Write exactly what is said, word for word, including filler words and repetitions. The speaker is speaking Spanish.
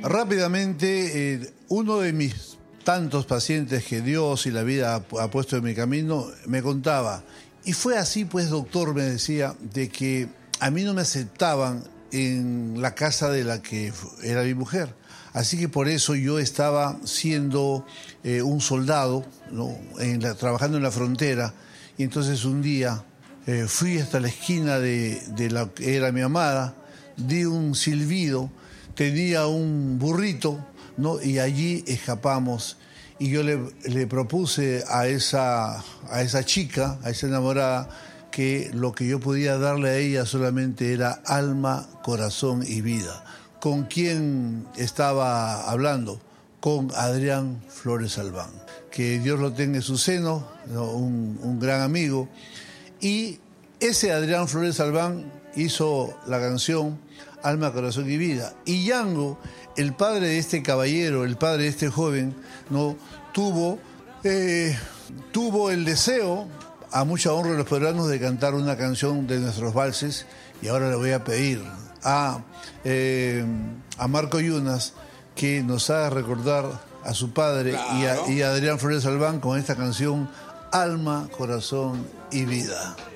Rápidamente, eh, uno de mis tantos pacientes que Dios y la vida ha, ha puesto en mi camino me contaba, y fue así pues, doctor, me decía, de que a mí no me aceptaban en la casa de la que era mi mujer. Así que por eso yo estaba siendo eh, un soldado, ¿no? en la, trabajando en la frontera, y entonces un día eh, fui hasta la esquina de, de la que era mi amada, di un silbido, tenía un burrito, ¿no? Y allí escapamos. Y yo le, le propuse a esa, a esa chica, a esa enamorada, que lo que yo podía darle a ella solamente era alma, corazón y vida. ¿Con quién estaba hablando? Con Adrián Flores Albán. Que Dios lo tenga en su seno, ¿no? un, un gran amigo. Y ese Adrián Flores Albán hizo la canción Alma, Corazón y Vida. Y Yango, el padre de este caballero, el padre de este joven, ¿no? tuvo, eh, tuvo el deseo, a mucha honra de los peruanos, de cantar una canción de nuestros valses. Y ahora le voy a pedir a, eh, a Marco Yunas que nos haga recordar a su padre, claro, y, a, y a Adrián Flores Albán con esta canción Alma, Corazón y Vida.